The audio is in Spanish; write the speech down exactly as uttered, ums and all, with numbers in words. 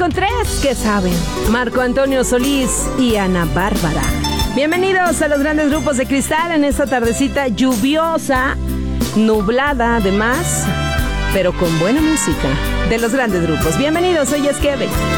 Son tres que saben. Marco Antonio Solís y Ana Bárbara. Bienvenidos a los grandes grupos de cristal en esta tardecita lluviosa, nublada además, pero con buena música de los grandes grupos. Bienvenidos, soy Esqueve.